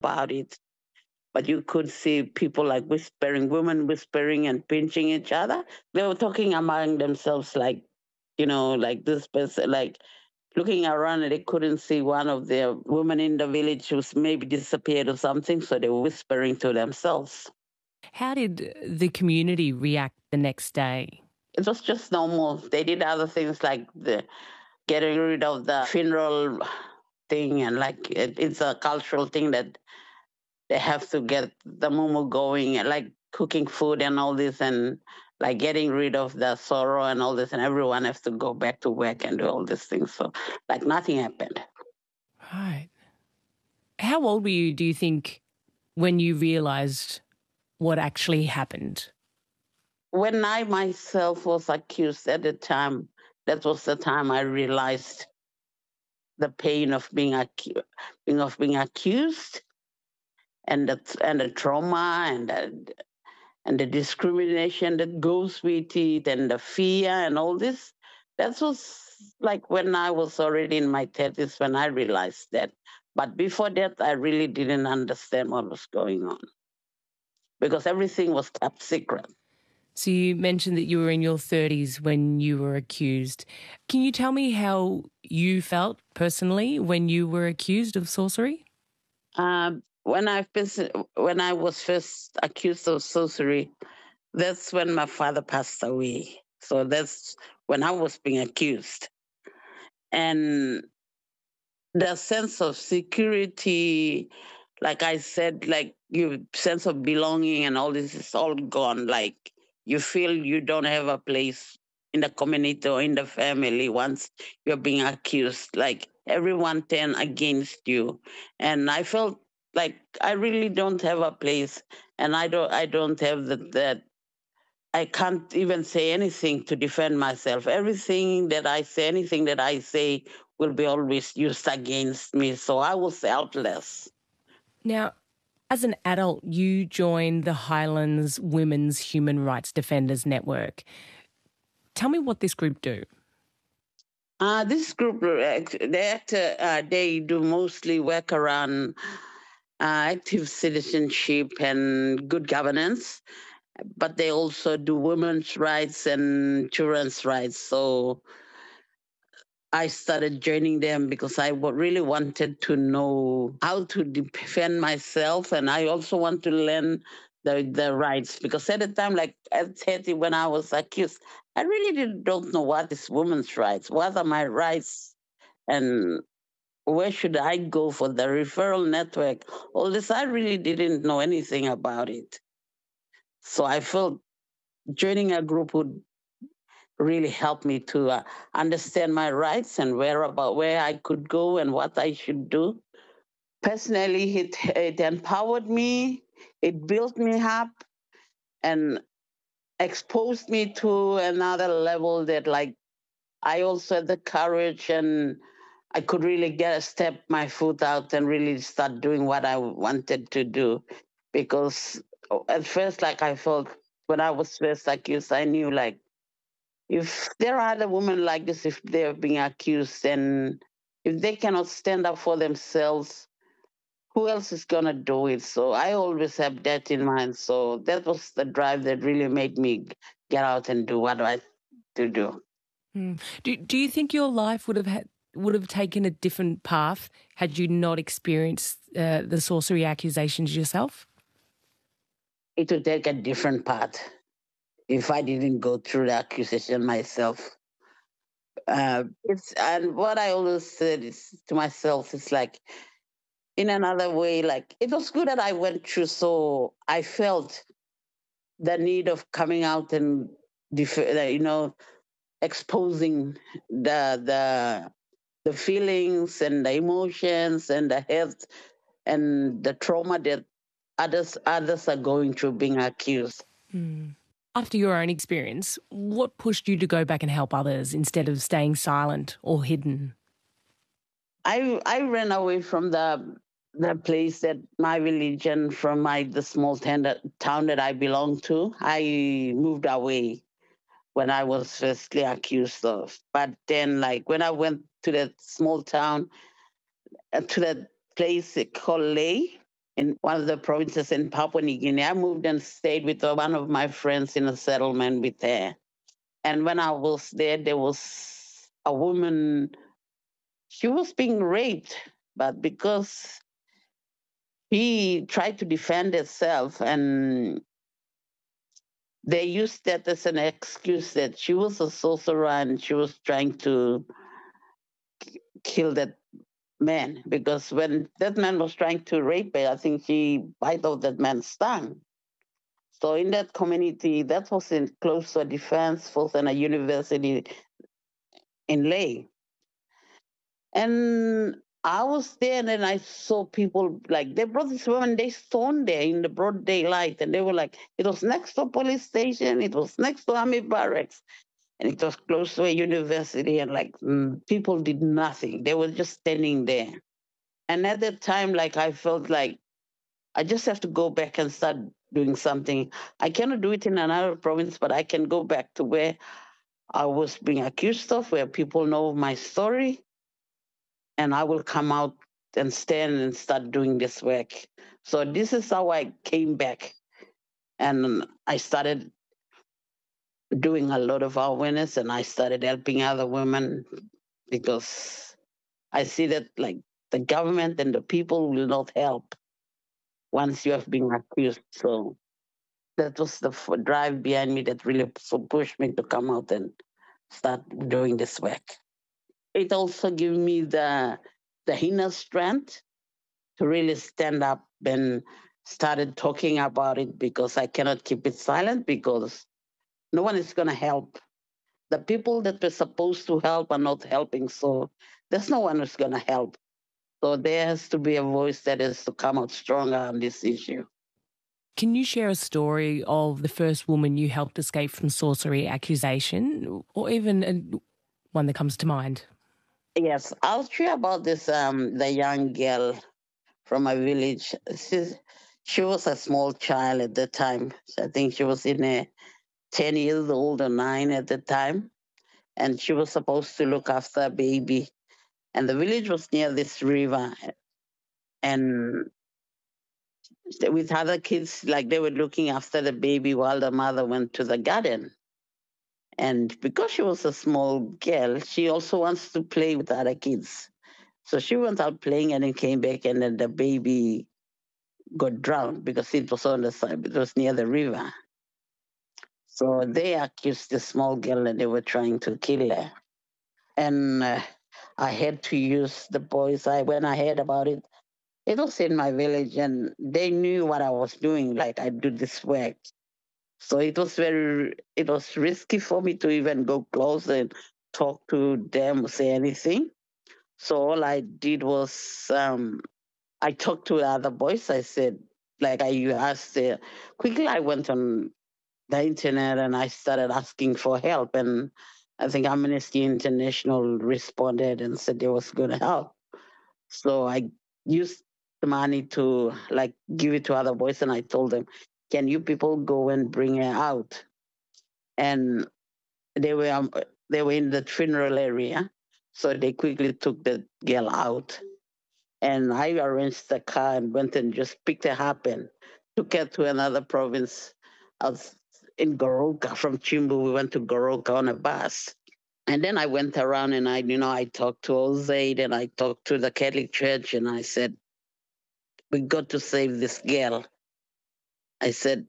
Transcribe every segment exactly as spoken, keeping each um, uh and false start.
about it. But you could see people like whispering, women whispering and pinching each other. They were talking among themselves, like, you know, like this person, like looking around and they couldn't see one of the women in the village who's maybe disappeared or something. So they were whispering to themselves. How did the community react the next day? It was just normal. They did other things like the getting rid of the funeral thing, and like it, it's a cultural thing that they have to get the mumu going, and like cooking food and all this, and like getting rid of the sorrow and all this, and everyone has to go back to work and do all these things. So like nothing happened. Right. How old were you, do you think, when you realised what actually happened? When I myself was accused at the time, that was the time I realized the pain of being accused, being of being accused, and the and the trauma and the, and the discrimination that goes with it, and the fear and all this. That was like when I was already in my thirties when I realized that. But before that, I really didn't understand what was going on because everything was kept secret. So you mentioned that you were in your thirties when you were accused. Can you tell me how you felt personally when you were accused of sorcery? Um, when I first, when I was first accused of sorcery, that's when my father passed away. So that's when I was being accused, and the sense of security, like I said, like your sense of belonging and all this is all gone. Like you feel you don't have a place in the community or in the family once you're being accused. Like everyone turn against you. And I felt like I really don't have a place, and I don't I don't have the, that I can't even say anything to defend myself. Everything that I say, anything that I say will be always used against me. So I was helpless. Now, as an adult, you joined the Highlands Women's Human Rights Defenders Network. Tell me what this group do. Uh, this group, uh, they, uh, they do mostly work around uh, active citizenship and good governance, but they also do women's rights and children's rights. So I started joining them because I really wanted to know how to defend myself, and I also want to learn the the rights. Because at the time, like at thirty, when I was accused, I really didn't, don't know what is women's rights. What are my rights, and where should I go for the referral network? All this, I really didn't know anything about it. So I felt joining a group would really helped me to uh, understand my rights and where about where I could go and what I should do. Personally, it, it empowered me, it built me up, and exposed me to another level that, like, I also had the courage and I could really get a step my foot out and really start doing what I wanted to do. Because at first, like, I felt when I was first accused, I knew, like, if there are other women like this, if they're being accused and if they cannot stand up for themselves, who else is going to do it? So I always have that in mind. So that was the drive that really made me get out and do what I to do. Hmm. Do Do you think your life would have had would have taken a different path had you not experienced uh, the sorcery accusations yourself? It would take a different path if I didn't go through the accusation myself. Uh, it's and what I always said is to myself, it's like in another way, like it was good that I went through, so I felt the need of coming out and def- uh, you know exposing the the the feelings and the emotions and the health and the trauma that others others are going through being accused. Hmm. After your own experience, what pushed you to go back and help others instead of staying silent or hidden? I I ran away from the the place that my village and from my the small town that, town that I belong to. I moved away when I was firstly accused of. But then, like when I went to that small town, uh, to that place called Lay, in one of the provinces in Papua New Guinea. I moved and stayed with one of my friends in a settlement with her. And when I was there, there was a woman, she was being raped, but because she tried to defend herself, and they used that as an excuse that she was a sorcerer and she was trying to kill that man, because when that man was trying to rape her, I think she bite off that man's tongue. So in that community, that was in close to a defense force and a university in Ley. And I was there and then I saw people like they brought this woman, they stoned there in the broad daylight, and they were like, it was next to a police station, it was next to army barracks, and it was close to a university, and like mm, people did nothing. They were just standing there. And at that time, like I felt like I just have to go back and start doing something. I cannot do it in another province, but I can go back to where I was being accused of, where people know my story, and I will come out and stand and start doing this work. So this is how I came back. And I started doing a lot of awareness, and I started helping other women, because I see that like the government and the people will not help once you have been accused. So that was the drive behind me that really pushed me to come out and start doing this work. It also gave me the the inner strength to really stand up and started talking about it, because I cannot keep it silent, because no one is going to help. The people that were supposed to help are not helping. So there's no one who's going to help. So there has to be a voice that has to come out stronger on this issue. Can you share a story of the first woman you helped escape from sorcery accusation, or even one that comes to mind? Yes, I'll share about this, um, the young girl from my village. She's, she was a small child at the time. So I think she was in a ten years old or nine at the time. And she was supposed to look after a baby. And the village was near this river. And with other kids, like they were looking after the baby while the mother went to the garden. And because she was a small girl, she also wants to play with other kids. So she went out playing and then came back, and then the baby got drowned because it was on the side, it was near the river. So they accused the small girl and they were trying to kill her. And uh, I had to use the boys. I when I heard about it, it was in my village, and they knew what I was doing. Like I do this work, so it was very, it was risky for me to even go close and talk to them or say anything. So all I did was um, I talked to the other boys. I said, like I asked, uh, quickly I went on the internet and I started asking for help. And I think Amnesty International responded and said they was going to help. So I used the money to like give it to other boys, and I told them, "Can you people go and bring her out?" And they were um, they were in the funeral area, so they quickly took the girl out. And I arranged the car and went and just picked her up and took her to another province. I was in Goroka from Chimbu. We went to Goroka on a bus. And then I went around and I, you know, I talked to Ozaid and I talked to the Catholic Church, and I said, we got to save this girl. I said,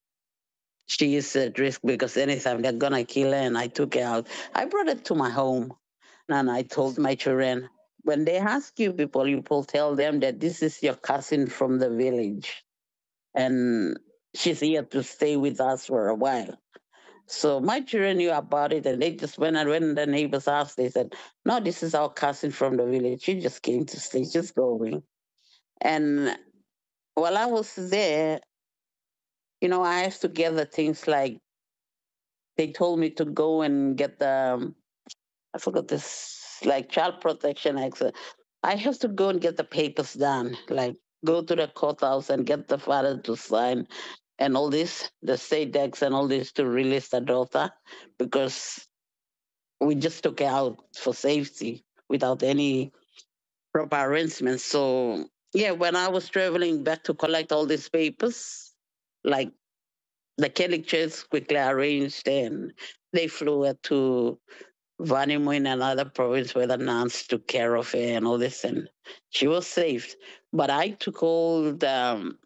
she is at risk because anytime they're going to kill her, and I took her out. I brought her to my home, and I told my children, when they ask you people, you will tell them that this is your cousin from the village, and she's here to stay with us for a while. So my children knew about it, and they just went and when the neighbors asked, they said, "No, this is our cousin from the village. She just came to stay. Just going." And while I was there, you know, I have to gather things like they told me to go and get the um, I forgot this like child protection act. I have to go and get the papers done, like go to the courthouse and get the father to sign and all this, the state decks and all this to release the daughter, because we just took her out for safety without any proper arrangements. So Yeah, when I was traveling back to collect all these papers, like the Catholic Church quickly arranged and they flew her to Vanimo in another province where the nuns took care of her and all this, and she was saved. But I took all the, um,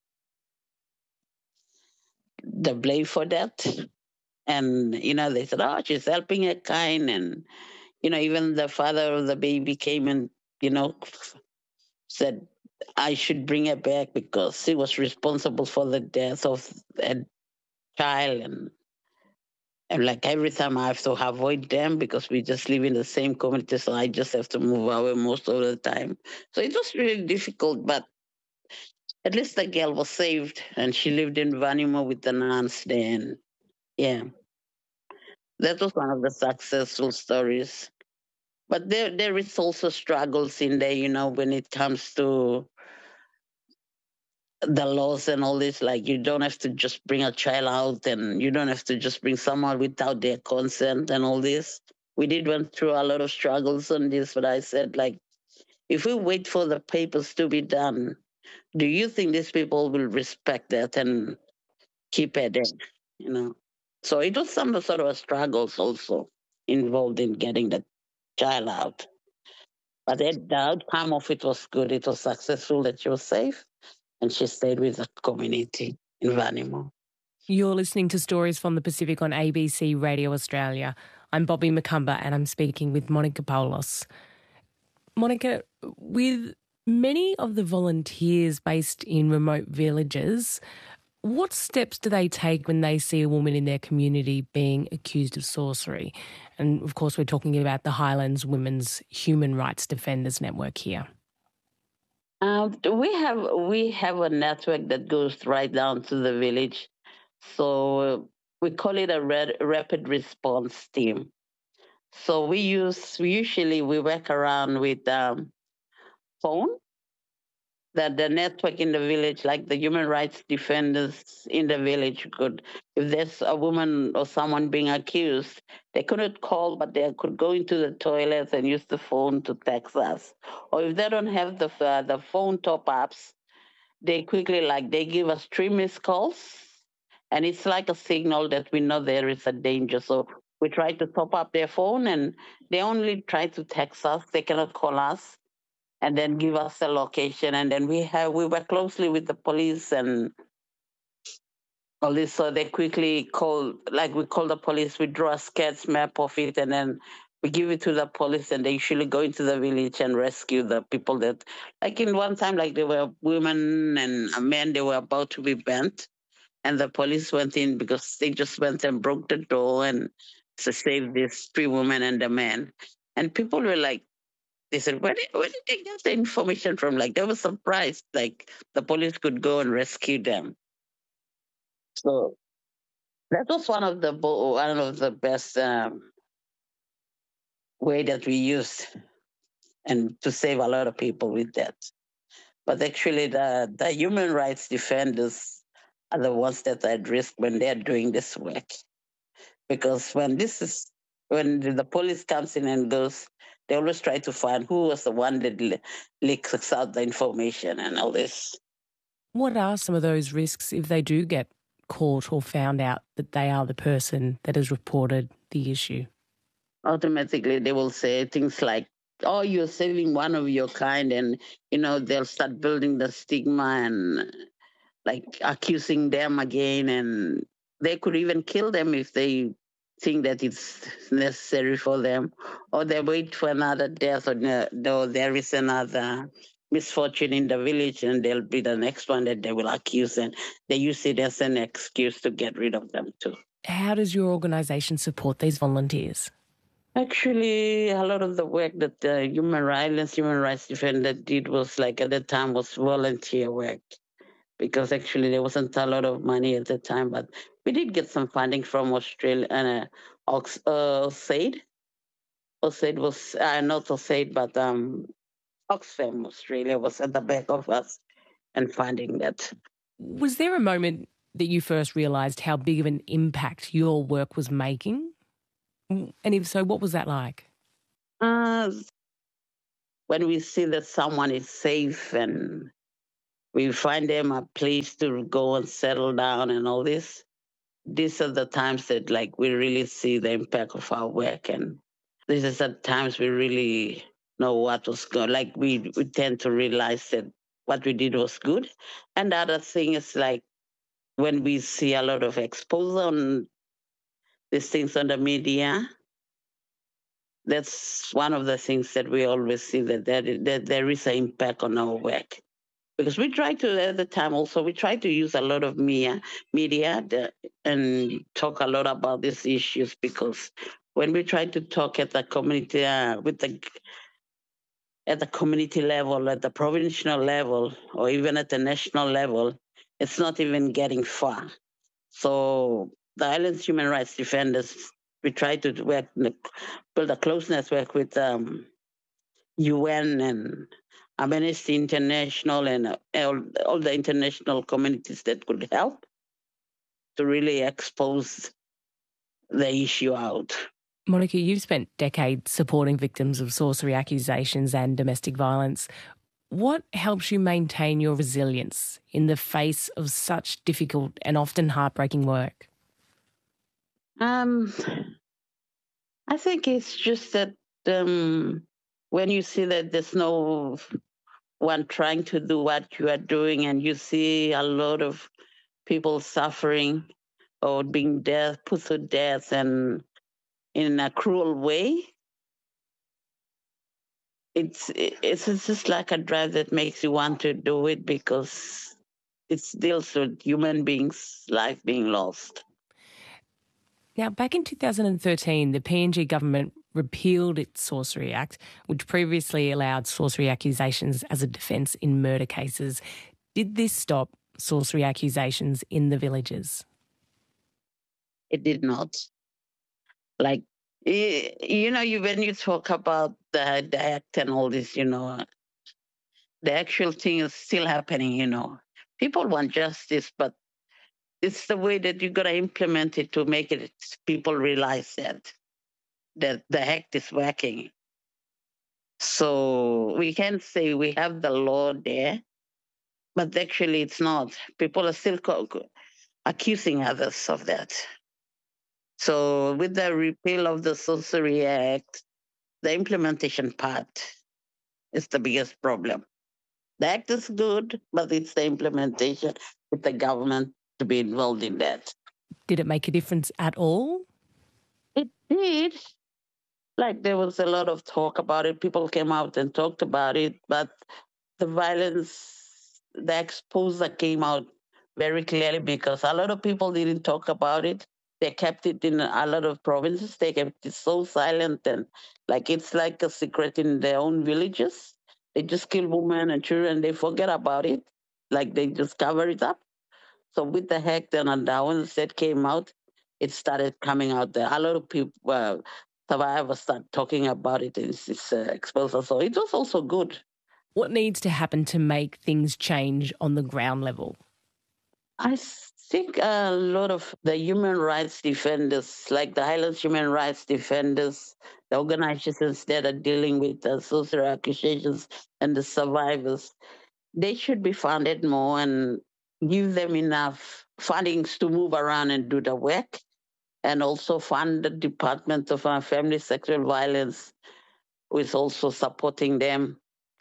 the blame for that. And, you know, they said, oh, she's helping her kind. And, you know, even the father of the baby came and, you know, said, I should bring her back because she was responsible for the death of a child. And, and like every time I have to avoid them because we just live in the same community. So I just have to move away most of the time. So it was really difficult, but at least the girl was saved and she lived in Vanimo with the nuns then. Yeah, that was one of the successful stories. But there, there is also struggles in there, you know, when it comes to the laws and all this. Like, you don't have to just bring a child out, and you don't have to just bring someone without their consent and all this. We did went through a lot of struggles on this, but I said, like, if we wait for the papers to be done, do you think these people will respect that and keep it there? You know, so it was some sort of a struggles also involved in getting the child out. But the the outcome of it was good. It was successful that she was safe and she stayed with the community in Vanimo. You're listening to Stories from the Pacific on A B C Radio Australia. I'm Bobby McCumber and I'm speaking with Monica Paulos. Monica, with many of the volunteers based in remote villages, what steps do they take when they see a woman in their community being accused of sorcery? And of course, we're talking about the Highlands Women's Human Rights Defenders Network here. Um, we have we have a network that goes right down to the village. So we call it a red, rapid response team. So we use we usually we work around with um, phone that the network in the village, like the human rights defenders in the village, could, if there's a woman or someone being accused, they couldn't call, but they could go into the toilets and use the phone to text us. Or if they don't have the uh, the phone top ups, they quickly, like, they give us three missed calls, and it's like a signal that we know there is a danger. So we try to top up their phone, and they only try to text us. They cannot call us and then give us a location. And then we have we work closely with the police and all this. So they quickly call, like we call the police, we draw a sketch map of it, and then we give it to the police, and they usually go into the village and rescue the people that, like in one time, like there were women and a man, they were about to be burnt, and the police went in because they just went and broke the door and to save these three women and the man. And people were like, they said, where did, where did they get the information from? Like, they were surprised, like, the police could go and rescue them. So that was one of the one of the best um, way that we used and to save a lot of people with that. But actually, the, the human rights defenders are the ones that are at risk when they're doing this work. Because when this is, when the police comes in and goes, they always try to find who was the one that le- leaks out the information and all this. What are some of those risks if they do get caught or found out that they are the person that has reported the issue? Automatically, they will say things like, oh, you're saving one of your kind. And, you know, they'll start building the stigma and like accusing them again. And they could even kill them if they think that it's necessary for them, or they wait for another death, or no, there is another misfortune in the village, and they'll be the next one that they will accuse, and they use it as an excuse to get rid of them too. How does your organisation support these volunteers? Actually, a lot of the work that the human rights, human rights defender did was like at the time was volunteer work, because actually there wasn't a lot of money at the time, but we did get some funding from Australia and uh, Ox, uh, USAID. USAID was, uh, not USAID, but um, Oxfam Australia was at the back of us and funding that. Was there a moment that you first realised how big of an impact your work was making? And if so, what was that like? Uh, when we see that someone is safe and We find them a place to go and settle down and all this. These are the times that like we really see the impact of our work, and this is the times we really know what was good. Like we we tend to realize that what we did was good. And the other thing is like when we see a lot of exposure on these things on the media, that's one of the things that we always see that there, that there is an impact on our work. Because we try to, at the time also, we try to use a lot of media, media the, and talk a lot about these issues, because when we try to talk at the community, uh, with the at the community level, at the provincial level, or even at the national level, it's not even getting far. So the island's human rights defenders, we try to work, build a close network with um, U N and Amnesty International and uh, all, all the international communities that could help to really expose the issue out. Monica, you've spent decades supporting victims of sorcery accusations and domestic violence. What helps you maintain your resilience in the face of such difficult and often heartbreaking work? Um, I think it's just that um, when you see that there's no one trying to do what you are doing, and you see a lot of people suffering or being death, put to death, and in a cruel way, it's it's it's just like a drive that makes you want to do it, because it deals with human beings' life being lost. Now, back in two thousand thirteen, the P N G government repealed its Sorcery Act, which previously allowed sorcery accusations as a defence in murder cases. Did this stop sorcery accusations in the villages? It did not. Like, you know, you when you talk about the, the act and all this, you know, the actual thing is still happening, you know. People want justice, but it's the way that you got to implement it to make it people realize that that the act is working. So we can't say we have the law there, but actually it's not. People are still co- accusing others of that. So with the repeal of the Sorcery Act, the implementation part is the biggest problem. The act is good, but it's the implementation with the government to be involved in that. Did it make a difference at all? It did. Like there was a lot of talk about it. People came out and talked about it, but the violence, the exposure came out very clearly, because a lot of people didn't talk about it. They kept it in a lot of provinces. They kept it so silent, and like it's like a secret in their own villages. They just kill women and children. They forget about it. Like they just cover it up. So with the hack and allowance that came out, it started coming out there. A lot of people, uh, survivors start talking about it. It's, it's uh, exposure. So it was also good. What needs to happen to make things change on the ground level? I think a lot of the human rights defenders, like the Highlands Human Rights Defenders, the organizations that are dealing with the social accusations and the survivors, they should be funded more and give them enough fundings to move around and do the work, and also fund the Department of uh, Family Sexual Violence, who is also supporting them.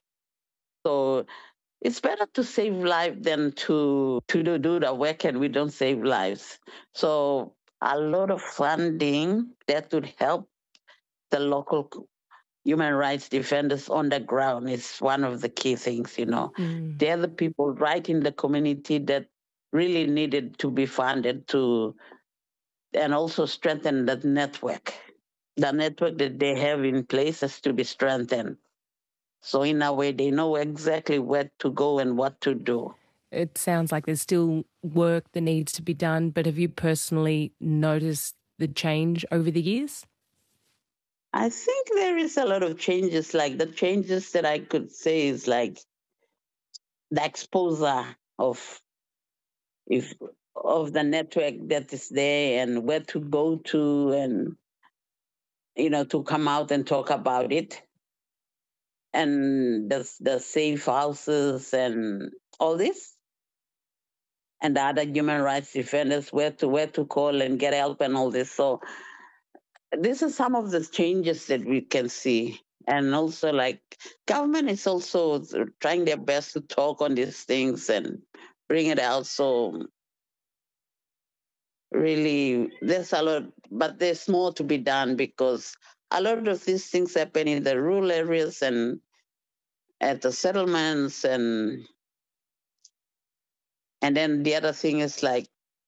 So it's better to save lives than to, to do, do the work and we don't save lives. So a lot of funding that would help the local human rights defenders on the ground is one of the key things, you know. Mm. They're the people right in the community that really needed to be funded to, and also strengthen that network. The network that they have in place has to be strengthened. So in a way, they know exactly where to go and what to do. It sounds like there's still work that needs to be done, but have you personally noticed the change over the years? I think there is a lot of changes. Like the changes that I could say is like the exposure of if of the network that is there and where to go to, and you know, to come out and talk about it. and the, the safe houses and all this, and the other human rights defenders where to where to call and get help and all this. So these are some of the changes that we can see. And also, like, government is also trying their best to talk on these things and bring it out. So really, there's a lot, but there's more to be done because a lot of these things happen in the rural areas and at the settlements. And and then the other thing is, like,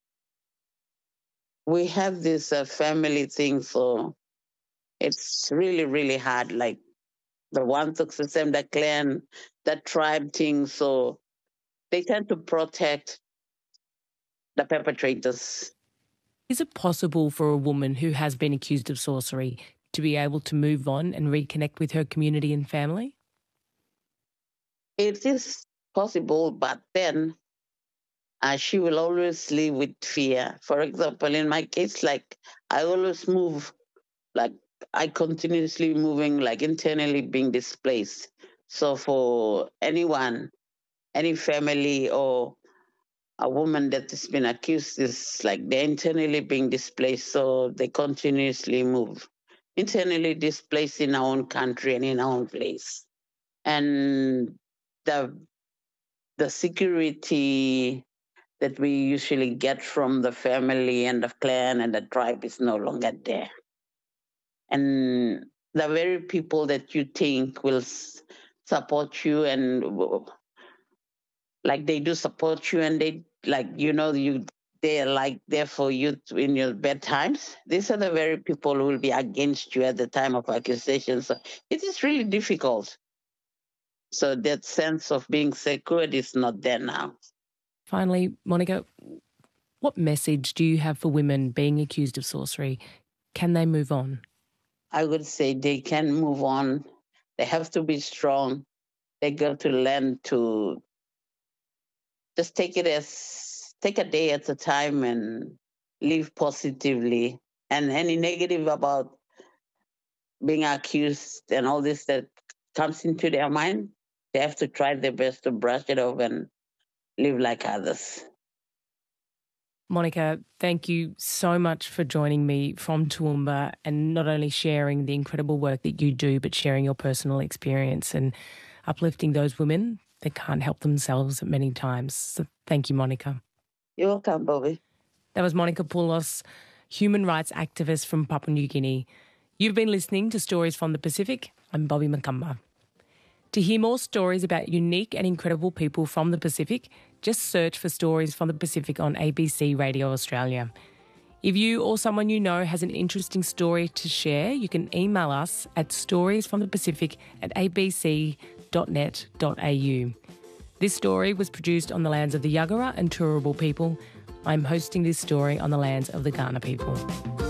we have this uh, family thing, so it's really, really hard. Like the one system, the clan, the tribe thing. So they tend to protect the perpetrators. Is it possible for a woman who has been accused of sorcery to be able to move on and reconnect with her community and family? It is possible, but then uh, she will always live with fear. For example, in my case, like, I always move, like, I continuously moving, like, internally being displaced. So for anyone, any family or a woman that has been accused, is like they're internally being displaced, so they continuously move. Internally displaced in our own country and in our own place. And the the security that we usually get from the family and the clan and the tribe is no longer there. And the very people that you think will support you and like they do support you and they like, you know, you they're like there for you in your bad times. These are the very people who will be against you at the time of accusation. So it is really difficult. So that sense of being secured is not there now. Finally, Monica, what message do you have for women being accused of sorcery? Can they move on? I would say they can move on. They have to be strong. They got to learn to just take it as, take a day at a time and live positively. And any negative about being accused and all this that comes into their mind, they have to try their best to brush it off and live like others. Monica, thank you so much for joining me from Toowoomba and not only sharing the incredible work that you do, but sharing your personal experience and uplifting those women that can't help themselves at many times. So thank you, Monica. You're welcome, Bobby. That was Monica Poulos, human rights activist from Papua New Guinea. You've been listening to Stories from the Pacific. I'm Bobby Makamba. To hear more stories about unique and incredible people from the Pacific, just search for Stories from the Pacific on A B C Radio Australia. If you or someone you know has an interesting story to share, you can email us at storiesfromthepacific at a b c dot net dot a u. This story was produced on the lands of the Yagara and Turrbal people. I'm hosting this story on the lands of the Kaurna people.